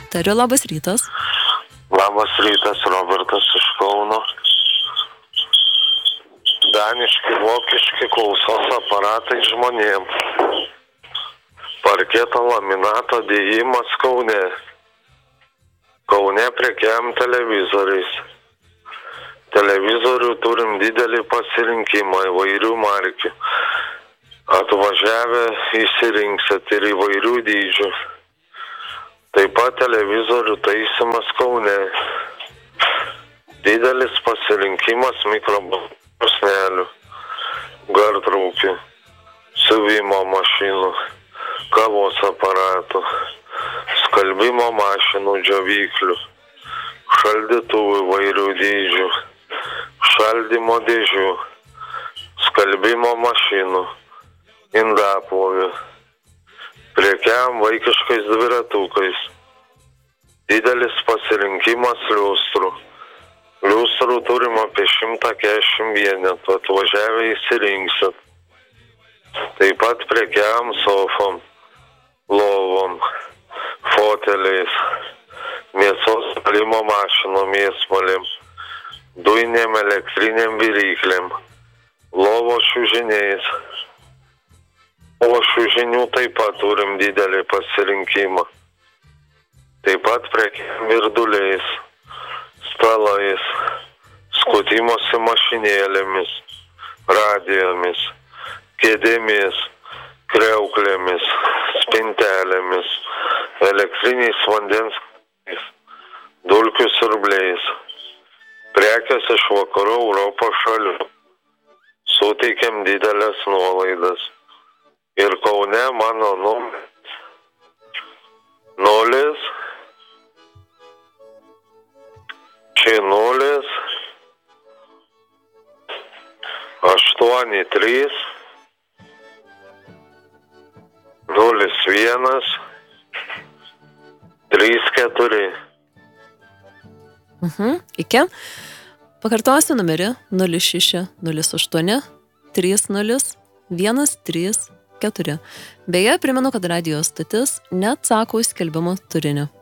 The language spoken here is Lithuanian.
Tariu, labas rytas. Labas rytas, Robertas iš Kauno. Daniški, vokiški klausos aparatai žmonėm. Parketo laminato dėjimas Kaune. Kaune prekiam televizoriais. Televizorių turim didelį pasirinkimą įvairių markių. Atvažiavę įsirinksit ir įvairių dydžių. Taip pat televizorių taisymas Kaune. Didelis pasirinkimas mikrobrūsnelių, gartraukių, siuvimo mašinų, kavos aparatų, skalbimo mašinų, džiovyklių, šaldytuvų įvairių dydžių, šaldymo dėžių, skalbimo mašinų, indaplovių. Prekiam vaikiškais dviratukais. Didelis pasirinkimas liustrų. Liustrų turim apie 140 vienetų. Atvažiavę įsirinksit. Taip pat prekiam sofom, lovom, foteliais, mėsos palimo mašinom, mėsmalėm, dujinėm elektrinėm viryklėm, lovos čiužiniais. O čiužinių taip pat turim didelį pasirinkimą. Taip pat prekiam virduliais, stalais, skutimosi mašinėlėmis, radijomis, kėdėmis, kriauklėmis, spintelėmis, elektriniais vandens, dulkių siurbliais. Prekės iš vakarų Europos šalių. Suteikiam didelės nuolaidas. Ir Kaune mano numeris 083 01 34. Iki. Pakartosiu numerį 06 08 30 134. Beje, primenu, kad radijo stotis neatsako į skelbimo turinį.